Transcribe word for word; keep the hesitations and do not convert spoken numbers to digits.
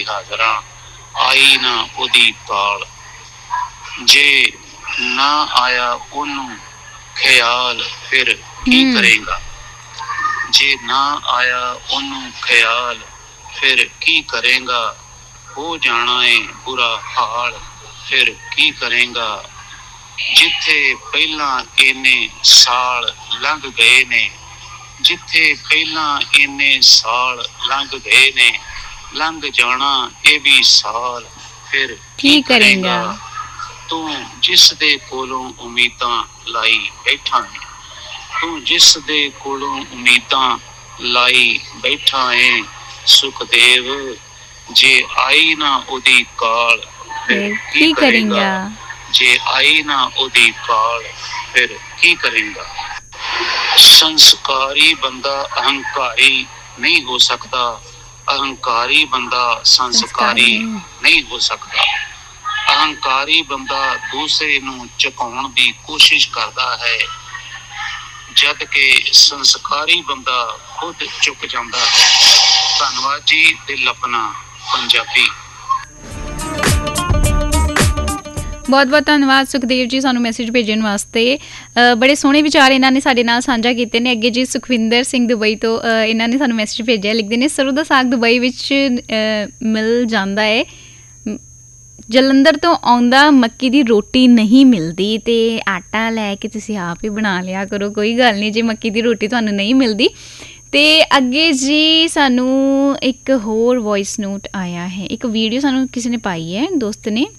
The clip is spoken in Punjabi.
ਹਾਜ਼ਰਾਂ ਆਈ ਨਾ ਉਹਦੀ ਕਾਲ। ਜੇ ਨਾ ਆਇਆ ਉਹਨੂੰ ਖਿਆਲ ਫਿਰ ਕੀ ਕਰੇਗਾ। ਜੇ ਨਾ ਆਇਆ ਉਹਨੂੰ ਖਿਆਲ ਫਿਰ ਕੀ ਕਰੇਗਾ। ਹੋ ਜਾਣਾ ਏ ਬੁਰਾ ਹਾਲ ਫਿਰ ਕੀ ਕਰੇਗਾ। ਜਿੱਥੇ ਪਹਿਲਾਂ ਇੰਨੇ ਸਾਲ ਲੰਘ ਗਏ ਨੇ, ਜਿੱਥੇ ਪਹਿਲਾਂ ਇੰਨੇ ਸਾਲ ਲੰਘ ਗਏ ਨੇ, ਲੰਘ ਜਾਣਾ ਇਹ ਵੀ ਸਾਲ ਫਿਰ ਕੀ ਕਰੇਗਾ। ਤੂੰ ਜਿਸ ਦੇ ਕੋਲੋਂ ਉਮੀਦਾਂ ਲਾਈ ਬੈਠਾ ਹੈ, ਤੂੰ ਜਿਸ ਦੇ ਕੋਲੋਂ ਉਮੀਦਾਂ ਲਾਈ ਬੈਠਾ ਹੈ, ਸੁਖਦੇਵ ਜੇ ਆਈ ਨਾ ਉਹਦੀ ਕਾਲ ਫਿਰ ਕੀ ਕਰੇਗਾ। ਜੇ ਆਈ ਨਾ ਉਹਦੀ ਕਾਲ ਫਿਰ ਕੀ ਕਰੇਗਾ। ਸੰਸਕਾਰੀ ਬੰਦਾ ਅਹੰਕਾਰੀ ਨਹੀਂ ਹੋ ਸਕਦਾ, ਅਹੰਕਾਰੀ ਬੰਦਾ ਸੰਸਕਾਰੀ ਨਹੀਂ ਹੋ ਸਕਦਾ। ਅਹੰਕਾਰੀ ਬੰਦਾ ਦੂਸਰੇ ਨੂੰ ਝੁਕਾਉਣ ਦੀ ਕੋਸ਼ਿਸ਼ ਕਰਦਾ ਹੈ, ਜਦ ਕਿ ਸੰਸਕਾਰੀ ਬੰਦਾ ਖੁਦ ਝੁਕ ਜਾਂਦਾ ਹੈ। ਧੰਨਵਾਦ ਜੀ। ਦਿਲ ਆਪਣਾ ਪੰਜਾਬੀ। ਬਹੁਤ ਬਹੁਤ ਧੰਨਵਾਦ ਸੁਖਦੇਵ ਜੀ ਸਾਨੂੰ ਮੈਸੇਜ ਭੇਜਣ ਵਾਸਤੇ। ਬੜੇ ਸੋਹਣੇ ਵਿਚਾਰ ਇਹਨਾਂ ਨੇ ਸਾਡੇ ਨਾਲ ਸਾਂਝਾ ਕੀਤੇ ਨੇ। ਅੱਗੇ ਜੀ ਸੁਖਵਿੰਦਰ ਸਿੰਘ ਦੁਬਈ ਤੋਂ ਇਹਨਾਂ ਨੇ ਸਾਨੂੰ ਮੈਸੇਜ ਭੇਜਿਆ, ਲਿਖਦੇ ਨੇ ਸਰੋਂ ਦਾ ਸਾਗ ਦੁਬਈ ਵਿੱਚ ਮਿਲ ਜਾਂਦਾ ਹੈ, ਜਲੰਧਰ ਤੋਂ ਆਉਂਦਾ ਮੱਕੀ ਦੀ ਰੋਟੀ ਨਹੀਂ ਮਿਲਦੀ ਅਤੇ ਆਟਾ ਲੈ ਕੇ ਤੁਸੀਂ ਆਪ ਹੀ ਬਣਾ ਲਿਆ ਕਰੋ, ਕੋਈ ਗੱਲ ਨਹੀਂ ਜੇ ਮੱਕੀ ਦੀ ਰੋਟੀ ਤੁਹਾਨੂੰ ਨਹੀਂ ਮਿਲਦੀ। ਅਤੇ ਅੱਗੇ ਜੀ ਸਾਨੂੰ ਇੱਕ ਹੋਰ ਵੋਇਸ ਨੋਟ ਆਇਆ ਹੈ, ਇੱਕ ਵੀਡੀਓ ਸਾਨੂੰ ਕਿਸੇ ਨੇ ਪਾਈ ਹੈ ਦੋਸਤ ਨੇ।